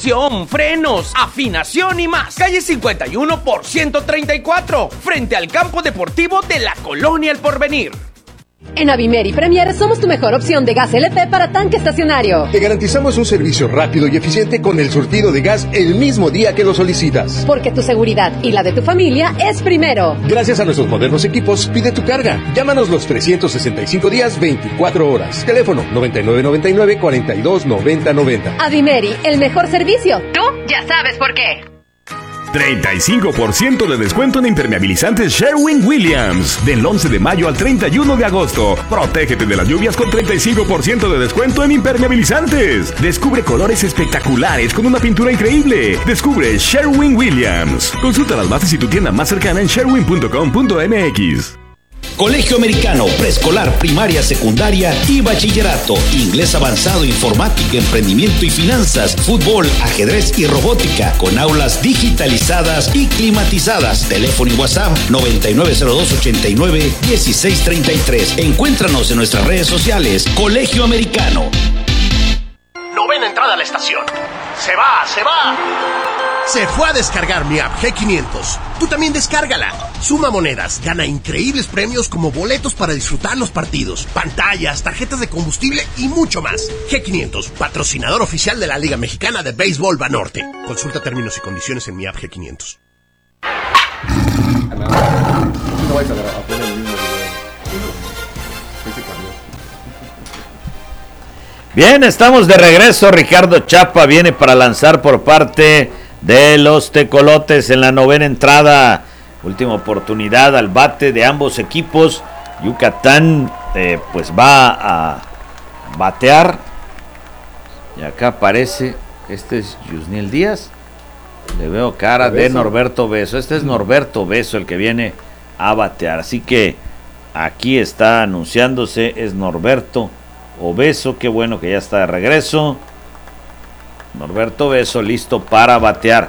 suspensión, frenos, afinación y más. Calle 51 por 134, frente al campo deportivo de la Colonia El Porvenir. En Avimeri Premier somos tu mejor opción de gas LP para tanque estacionario. Te garantizamos un servicio rápido y eficiente con el surtido de gas el mismo día que lo solicitas. Porque tu seguridad y la de tu familia es primero. Gracias a nuestros modernos equipos, pide tu carga. Llámanos los 365 días, 24 horas. Teléfono 9999-429090. Avimeri, el mejor servicio. Tú ya sabes por qué. 35% de descuento en impermeabilizantes Sherwin-Williams. Del 11 de mayo al 31 de agosto. Protégete de las lluvias con 35% de descuento en impermeabilizantes. Descubre colores espectaculares con una pintura increíble. Descubre Sherwin-Williams. Consulta las bases y tu tienda más cercana en sherwin.com.mx. Colegio Americano, preescolar, primaria, secundaria y bachillerato. Inglés avanzado, informática, emprendimiento y finanzas, fútbol, ajedrez y robótica, con aulas digitalizadas y climatizadas. Teléfono y WhatsApp 9902-89-1633. Encuéntranos en nuestras redes sociales. Colegio Americano. Novena entrada a la estación. ¡Se va! Se fue a descargar mi app G500. Tú también descárgala. Suma monedas, gana increíbles premios como boletos para disfrutar los partidos, pantallas, tarjetas de combustible y mucho más. G500, patrocinador oficial de la Liga Mexicana de Béisbol Banorte. Consulta términos y condiciones en mi app G500. No vais a poner el mismo video. Bien, estamos de regreso. Ricardo Chapa viene para lanzar por parte de los Tecolotes en la novena entrada. Última oportunidad al bate de ambos equipos. Yucatán pues va a batear. Y acá aparece, este es Yusniel Díaz. Le veo cara de Norberto Beso. Este es Norberto Beso el que viene a batear. Así que aquí está anunciándose, es Norberto Obeso. Qué bueno que ya está de regreso. Norberto Beso listo para batear.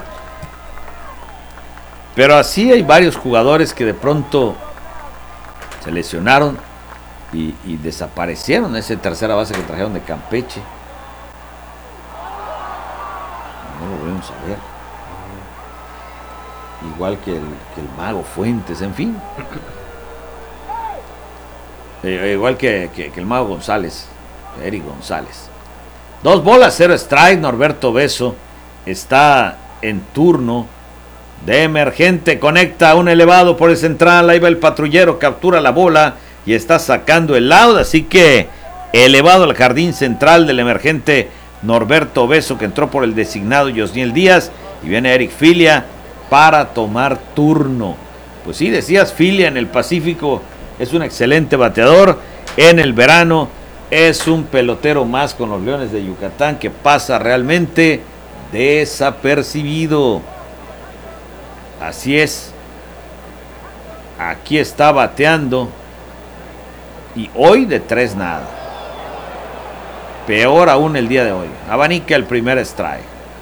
Pero así hay varios jugadores que de pronto se lesionaron y desaparecieron. Ese tercera base que trajeron de Campeche. No lo vamos a ver. Igual que el Mago Fuentes, en fin. Igual que el Mago González, Eric González. 2 bolas, 0 strike. Norberto Beso está en turno de emergente. Conecta un elevado por el central. Ahí va el patrullero, captura la bola y está sacando el out. Así que elevado al jardín central del emergente Norberto Beso, que entró por el designado Yosniel Díaz. Y viene Eric Filia para tomar turno. Pues sí, decías, Filia en el Pacífico es un excelente bateador. En el verano es un pelotero más con los Leones de Yucatán que pasa realmente desapercibido. Así es. Aquí está bateando. Y hoy de 3 nada. Peor aún el día de hoy. Abanica el primer strike.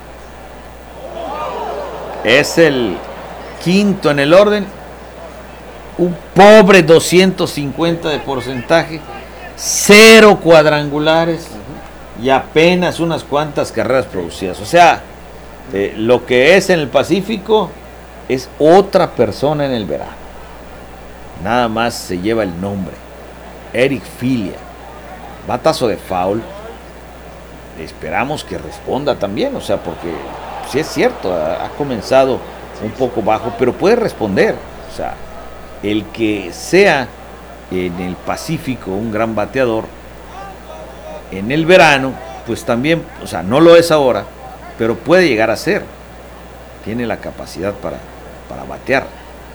Es el quinto en el orden. Un pobre 250 de porcentaje. 0 cuadrangulares. Y apenas unas cuantas carreras producidas. O sea, lo que es en el Pacífico es otra persona en el verano. Nada más se lleva el nombre. Eric Filia. Batazo de foul. Esperamos que responda también. O sea, porque sí es cierto, ha comenzado un poco bajo, pero puede responder. O sea, el que sea en el Pacífico un gran bateador, en el verano, pues también, o sea, no lo es ahora, pero puede llegar a ser. Tiene la capacidad para batear.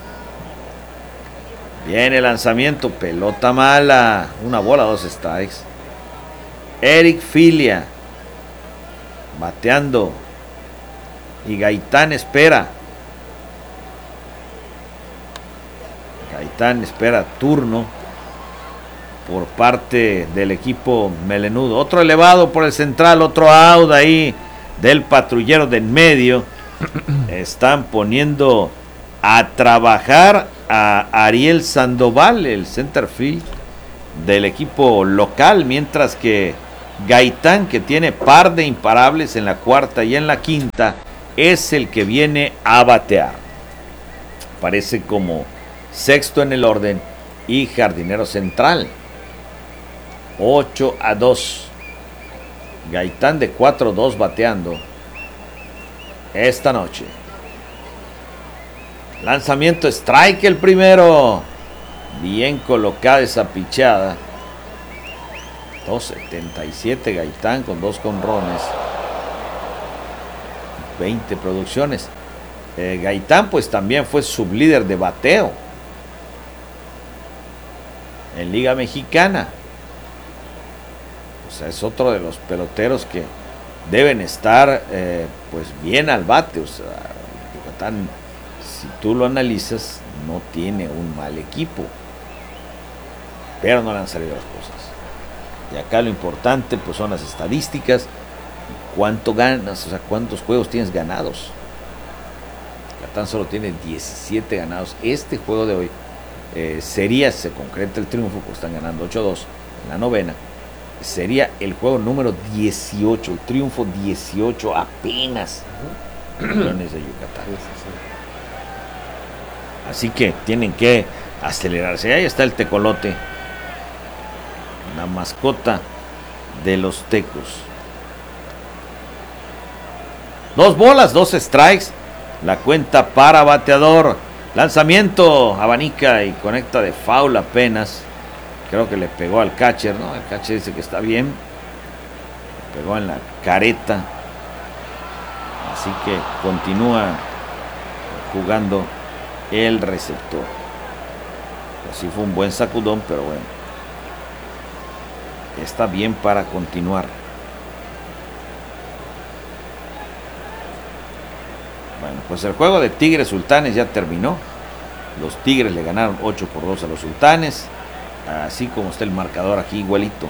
Viene el lanzamiento, pelota mala, 1 bola, 2 strikes. Eric Filia bateando y Gaitán espera. Gaitán espera turno por parte del equipo melenudo. Otro elevado por el central, otro out ahí del patrullero de en medio. Están poniendo a trabajar a Ariel Sandoval, el centerfield del equipo local, mientras que Gaitán, que tiene par de imparables en la cuarta y en la quinta, es el que viene a batear. Parece como sexto en el orden y jardinero central. 8-2. Gaitán de 4-2 bateando esta noche. Lanzamiento strike el primero. Bien colocada esa pichada. 2.77 Gaitán con 2 jonrones. 20 producciones. Gaitán pues también fue sublíder de bateo en Liga Mexicana. O sea, es otro de los peloteros que deben estar pues bien al bate. O sea, Yucatán, si tú lo analizas, no tiene un mal equipo, pero no le han salido las cosas. Y acá lo importante pues son las estadísticas. ¿Cuánto ganas? O sea, ¿cuántos juegos tienes ganados? Yucatán solo tiene 17 ganados. Este juego de hoy sería, se concreta el triunfo, pues están ganando 8-2 en la novena. Sería el juego número 18, el triunfo 18 apenas Leones de Yucatán. Así que tienen que acelerarse. Ahí está el tecolote, la mascota de los tecos. 2 bolas, 2 strikes. La cuenta para bateador. Lanzamiento, abanica y conecta de foul apenas. Creo que le pegó al catcher, ¿no? El catcher dice que está bien. Le pegó en la careta. Así que continúa jugando el receptor. Así fue un buen sacudón, pero bueno. Está bien para continuar. Bueno, pues el juego de Tigres Sultanes ya terminó. Los Tigres le ganaron 8-2 a los Sultanes. Así como está el marcador aquí, igualito.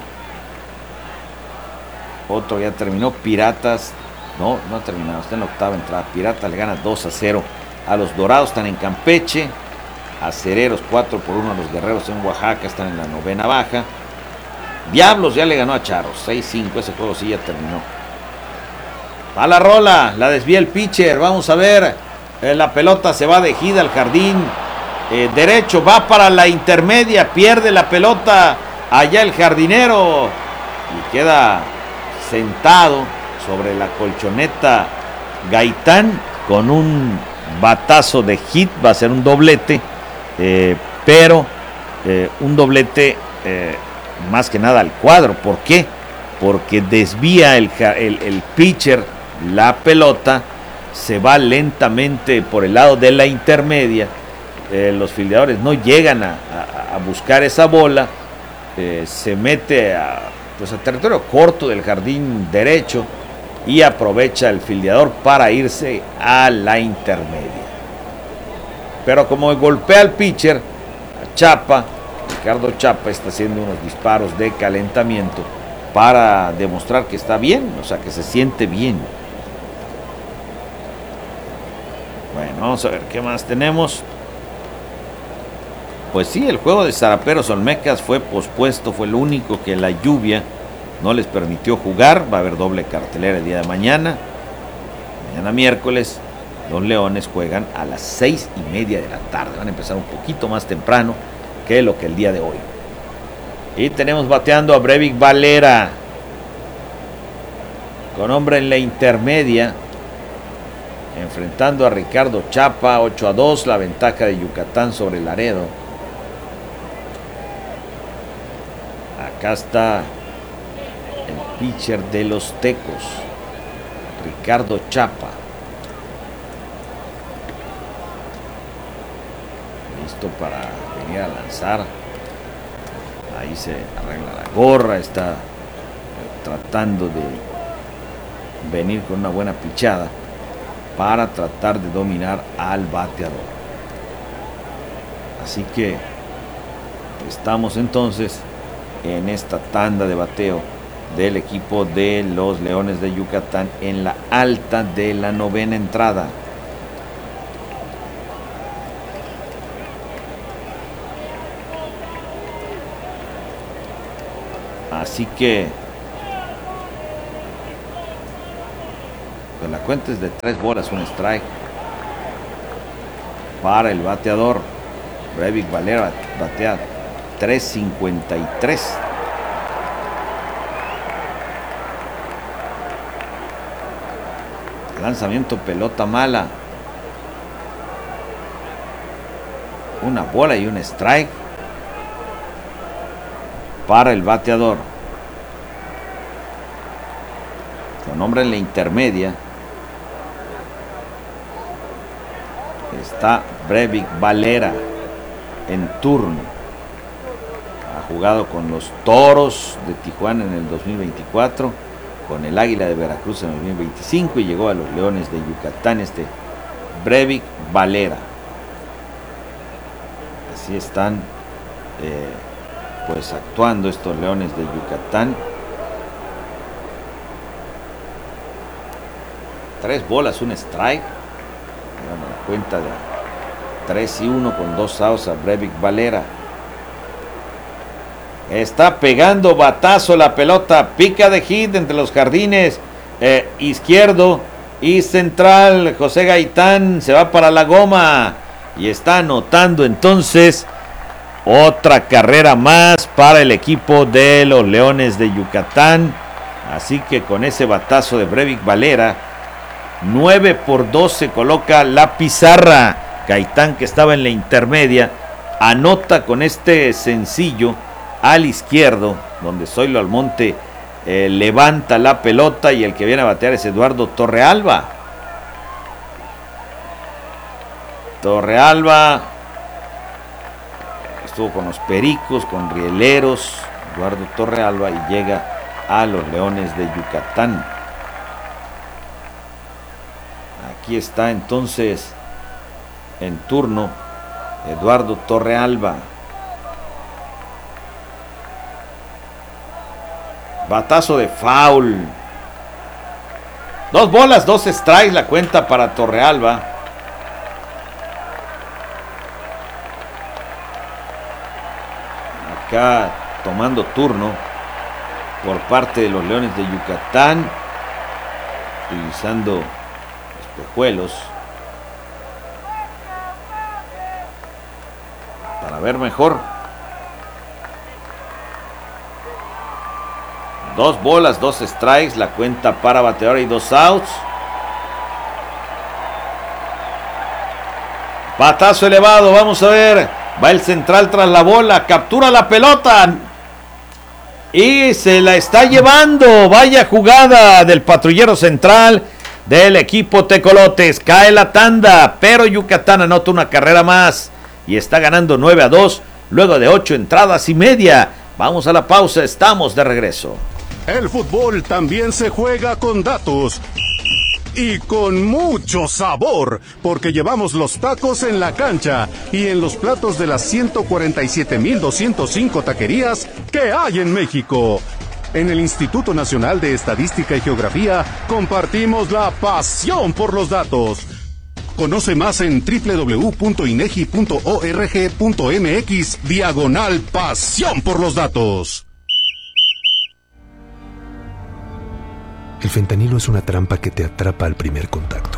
Otro ya terminó. Piratas, no ha terminado, está en la octava entrada. Piratas le gana 2-0 a los Dorados, están en Campeche. Acereros 4-1 a los Guerreros en Oaxaca, están en la novena baja. Diablos ya le ganó a Charros 6-5, ese juego sí ya terminó. A la rola, la desvía el pitcher, vamos a ver. La pelota se va de gira al jardín derecho, va para la intermedia, pierde la pelota allá el jardinero y queda sentado sobre la colchoneta Gaitán con un batazo de hit. Va a ser un doblete, pero un doblete más que nada al cuadro. ¿Por qué? Porque desvía el pitcher la pelota, se va lentamente por el lado de la intermedia. Los fildeadores no llegan a buscar esa bola. Se mete a territorio corto del jardín derecho y aprovecha el fildeador para irse a la intermedia. Pero como golpea al pitcher, Chapa, Ricardo Chapa está haciendo unos disparos de calentamiento para demostrar que está bien, o sea, que se siente bien. Bueno, vamos a ver qué más tenemos. Pues sí, el juego de Zaraperos Olmecas fue pospuesto, fue el único que la lluvia no les permitió jugar. Va a haber doble cartelera el día de mañana. Mañana miércoles, los Leones juegan a las 6:30 de la tarde. Van a empezar un poquito más temprano que lo que el día de hoy. Y tenemos bateando a Breivik Valera, con hombre en la intermedia, enfrentando a Ricardo Chapa. 8-2, la ventaja de Yucatán sobre Laredo. Acá está el pitcher de los Tecos, Ricardo Chapa. Listo para venir a lanzar. Ahí se arregla la gorra, está tratando de venir con una buena pichada para tratar de dominar al bateador. Así que estamos entonces en esta tanda de bateo del equipo de los Leones de Yucatán en la alta de la novena entrada. Así que Pues la cuenta es de 3 bolas, un strike para el bateador. Breyvic Valera batea 3.53. Lanzamiento, pelota mala. Una bola y un strike para el bateador. Con hombre en la intermedia está Breyvic Valera en turno. Ha jugado con los Toros de Tijuana en el 2024, con el Águila de Veracruz en el 2025 y llegó a los Leones de Yucatán Breyvic Valera. Así están pues actuando estos Leones de Yucatán. 3 bolas, un strike. Bueno, la cuenta de 3-1 con 2 outs a Breyvic Valera. Está pegando batazo la pelota, pica de hit entre los jardines izquierdo y central. José Gaitán se va para la goma y está anotando entonces otra carrera más para el equipo de los Leones de Yucatán. Así que con ese batazo de Breyvic Valera, 9-2 se coloca la pizarra. Gaitán, que estaba en la intermedia, anota con este sencillo al izquierdo, donde Zoilo Almonte levanta la pelota y el que viene a batear es Eduardo Torrealba. Torrealba estuvo con los Pericos, con Rieleros, Eduardo Torrealba, y llega a los Leones de Yucatán. Aquí está entonces en turno Eduardo Torrealba. Batazo de foul. 2 bolas, 2 strikes la cuenta para Torrealba. Acá tomando turno por parte de los Leones de Yucatán, utilizando espejuelos para ver mejor. 2 bolas, 2 strikes, la cuenta para bateador y 2 outs. Batazo elevado, vamos a ver. Va el central tras la bola, captura la pelota y se la está llevando. Vaya jugada del patrullero central del equipo Tecolotes. Cae la tanda, pero Yucatán anota una carrera más y está ganando 9-2 luego de 8 entradas y media. Vamos a la pausa, estamos de regreso. El fútbol también se juega con datos y con mucho sabor, porque llevamos los tacos en la cancha y en los platos de las 147,205 taquerías que hay en México. En el Instituto Nacional de Estadística y Geografía compartimos la pasión por los datos. Conoce más en www.inegi.org.mx/pasión por los datos. El fentanilo es una trampa que te atrapa al primer contacto.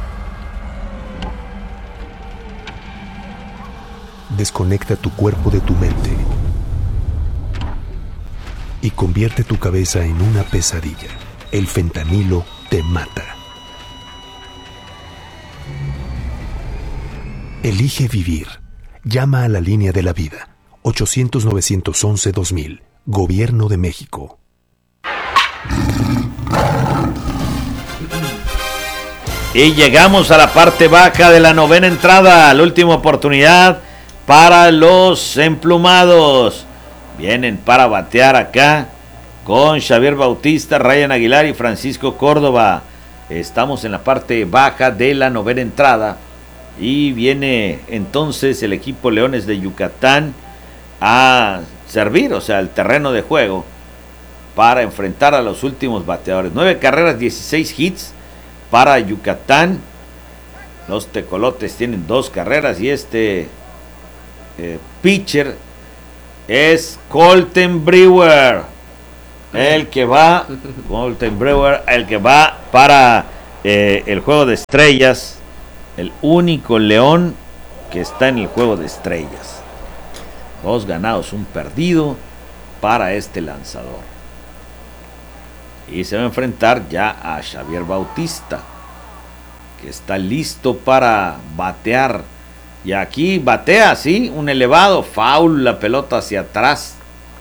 Desconecta tu cuerpo de tu mente y convierte tu cabeza en una pesadilla. El fentanilo te mata. Elige vivir. Llama a la línea de la vida. 800-911-2000. Gobierno de México. Y llegamos a la parte baja de la novena entrada, la última oportunidad para los emplumados. Vienen para batear acá con Xavier Bautista, Ryan Aguilar y Francisco Córdoba. Estamos en la parte baja de la novena entrada y viene entonces el equipo Leones de Yucatán a servir, o sea, el terreno de juego para enfrentar a los últimos bateadores. 9 carreras, 16 hits para Yucatán. Los Tecolotes tienen 2 carreras y pitcher es Colten Brewer, el que va para el juego de estrellas, el único León que está en el juego de estrellas. 2 ganados, 1 perdido para este lanzador. Y se va a enfrentar ya a Xavier Bautista, que está listo para batear. Y aquí batea, sí, un elevado foul, la pelota hacia atrás.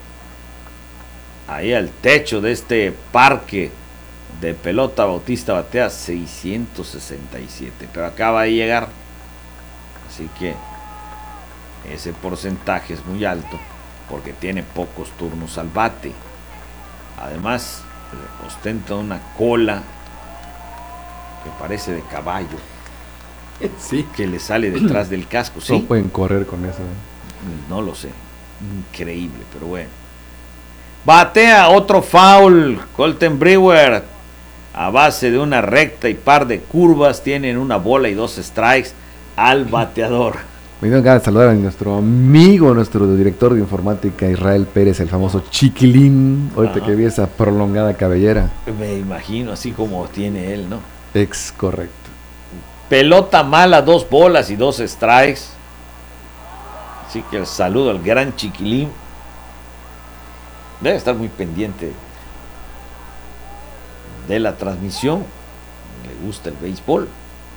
Ahí al techo de este parque de pelota. Bautista batea 667, pero acaba de llegar. Así que ese porcentaje es muy alto porque tiene pocos turnos al bate. Además, ostenta una cola que parece de caballo. Sí. Que le sale detrás del casco. ¿Sí? No pueden correr con eso. No lo sé. Increíble, pero bueno. Batea otro foul. Colton Brewer, a base de una recta y par de curvas, tienen 1 bola y 2 strikes al bateador. Me dio ganas de saludar a nuestro amigo, nuestro director de informática, Israel Pérez, el famoso Chiquilín. Ahorita que vi esa prolongada cabellera. Me imagino, así como tiene él, ¿no? Correcto. Pelota mala, 2 bolas y 2 strikes. Así que el saludo al gran Chiquilín. Debe estar muy pendiente de la transmisión. Le gusta el béisbol.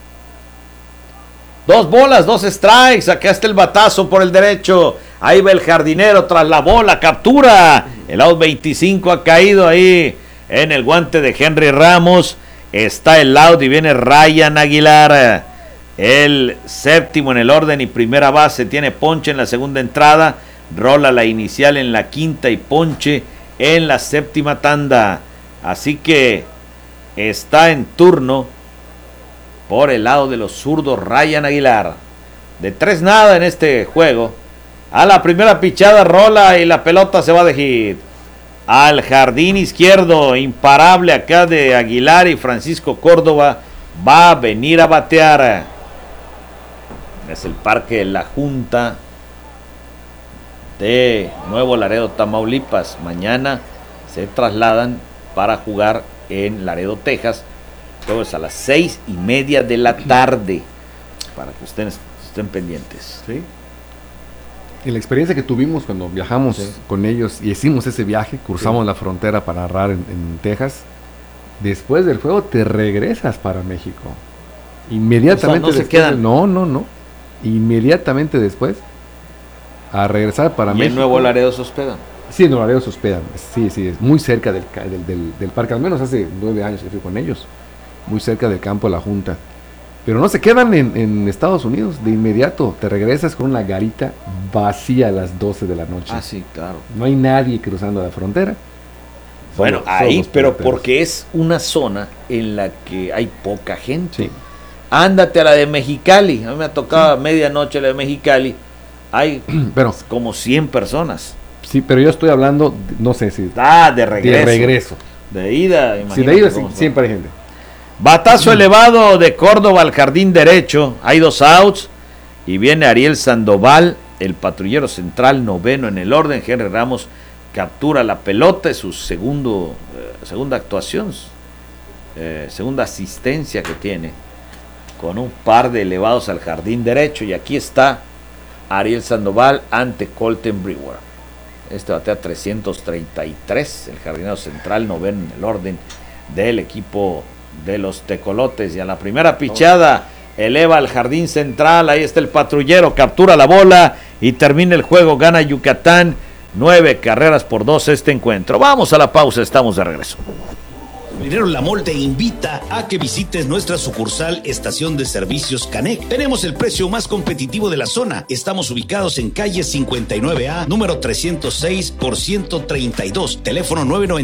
2 bolas, 2 strikes. Acá está el batazo por el derecho. Ahí va el jardinero tras la bola. Captura. El out 25 ha caído ahí en el guante de Henry Ramos. Está el out y viene Ryan Aguilar. El séptimo en el orden y primera base. Tiene ponche en la segunda entrada. Rola la inicial en la quinta y ponche en la séptima tanda. Así que está en turno por el lado de los zurdos Ryan Aguilar. De 3-0 en este juego. A la primera pichada rola y la pelota se va de hit. Al jardín izquierdo, imparable acá de Aguilar, y Francisco Córdoba va a venir a batear. Es el Parque de la Junta de Nuevo Laredo, Tamaulipas. Mañana se trasladan para jugar en Laredo, Texas. Todo es a las 6:30 de la tarde, para que ustedes estén pendientes. Sí. Y la experiencia que tuvimos cuando viajamos con ellos y hicimos ese viaje, cruzamos la frontera para narrar en Texas, después del juego te regresas para México. Inmediatamente. O sea, no se quedan. No. Inmediatamente después a regresar para México. ¿Y en Nuevo Laredo se hospedan? Sí, en Nuevo Laredo se hospedan. Sí, es muy cerca del parque. Al menos hace 9 años que fui con ellos. Muy cerca del campo de la Junta. Pero no se quedan en Estados Unidos. De inmediato te regresas con una garita vacía a las 12 de la noche. Ah, sí, claro. No hay nadie cruzando la frontera. Bueno, ahí, pero porque es una zona en la que hay poca gente. Sí. Ándate a la de Mexicali. A mí me ha tocado a medianoche la de Mexicali. Hay como 100 personas. Sí, pero yo estoy hablando, no sé si... de regreso. De regreso. De ida, imagínate. Sí, de ida siempre hay gente. Batazo elevado de Córdoba al jardín derecho. Hay 2 outs. Y viene Ariel Sandoval, el patrullero central, 9º en el orden. Henry Ramos captura la pelota. Es su segunda actuación. Segunda asistencia que tiene. Con un par de elevados al jardín derecho. Y aquí está Ariel Sandoval ante Colton Brewer. Este batea 333. El jardinero central, 9º en el orden del equipo de los tecolotes. Y a la primera pichada eleva al jardín central. Ahí está el patrullero, captura la bola y termina el juego. Gana Yucatán 9-2 este encuentro. Vamos a la pausa, estamos de regreso. Minero La Mol te invita a que visites nuestra sucursal Estación de Servicios Canec. Tenemos el precio más competitivo de la zona. Estamos ubicados en calle 59A, número 306 por 132, teléfono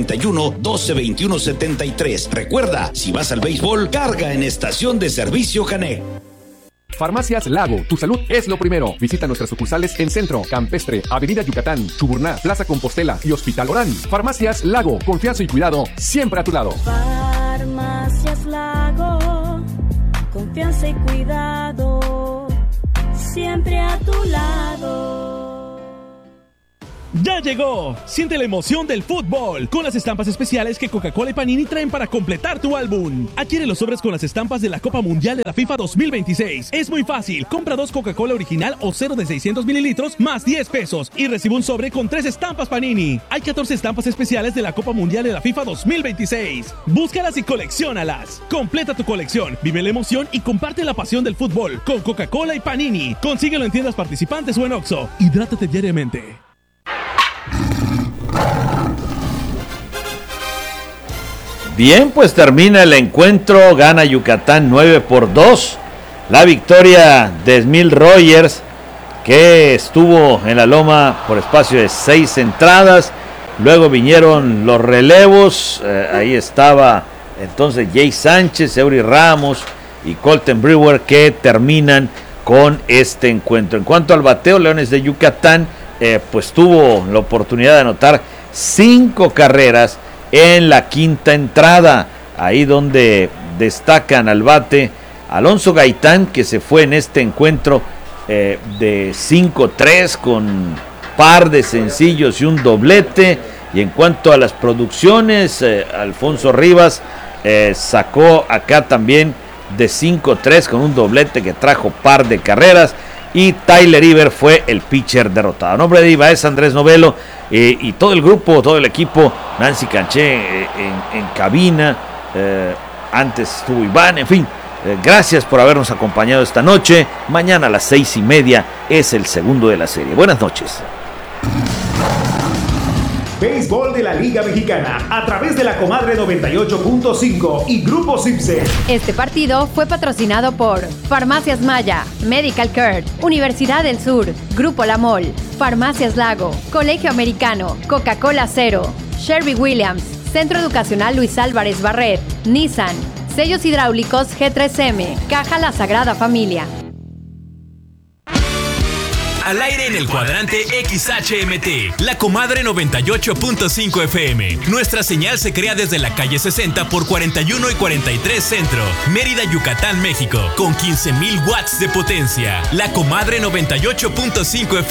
991-1221-73. Recuerda, si vas al béisbol, carga en Estación de Servicio Canec. Farmacias Lago, tu salud es lo primero. Visita nuestras sucursales en Centro, Campestre, Avenida Yucatán, Chuburná, Plaza Compostela y Hospital Orán. Farmacias Lago, confianza y cuidado siempre a tu lado. Farmacias Lago, confianza y cuidado siempre a tu lado. ¡Ya llegó! Siente la emoción del fútbol con las estampas especiales que Coca-Cola y Panini traen para completar tu álbum. Adquiere los sobres con las estampas de la Copa Mundial de la FIFA 2026. Es muy fácil. Compra 2 Coca-Cola original o 0 de 600 mililitros más 10 pesos y recibe un sobre con 3 estampas Panini. Hay 14 estampas especiales de la Copa Mundial de la FIFA 2026. Búscalas y colecciónalas. Completa tu colección, vive la emoción y comparte la pasión del fútbol con Coca-Cola y Panini. Consíguelo en tiendas participantes o en Oxxo. Hidrátate diariamente. Bien, pues termina el encuentro, gana Yucatán 9-2. La victoria de Smil Rogers, que estuvo en la loma por espacio de 6 entradas. Luego vinieron los relevos, ahí estaba entonces Jay Sánchez, Eury Ramos y Colton Brewer, que terminan con este encuentro. En cuanto al bateo, Leones de Yucatán pues tuvo la oportunidad de anotar 5 carreras en la quinta entrada, ahí donde destacan al bate Alonso Gaitán, que se fue en este encuentro de 5-3 con par de sencillos y un doblete. Y en cuanto a las producciones, Alfonso Rivas sacó acá también de 5-3 con un doblete que trajo par de carreras. Y Tyler Iber fue el pitcher derrotado. A nombre de Ibaez, Andrés Novelo y todo el grupo, todo el equipo, Nancy Canché en cabina, antes estuvo Iván, en fin, gracias por habernos acompañado esta noche. Mañana a las 6:30 es el segundo de la serie. Buenas noches. Béisbol de la Liga Mexicana a través de la Comadre 98.5 y Grupo Simpson. Este partido fue patrocinado por Farmacias Maya, Medical Care, Universidad del Sur, Grupo La Mol, Farmacias Lago, Colegio Americano, Coca-Cola Cero, Sherwin Williams, Centro Educacional Luis Álvarez Barret, Nissan, Sellos Hidráulicos G3M, Caja La Sagrada Familia. Al aire en el cuadrante XHMT, la Comadre 98.5 FM. Nuestra señal se crea desde la calle 60 por 41 y 43 Centro, Mérida, Yucatán, México, con 15,000 watts de potencia. La Comadre 98.5 FM.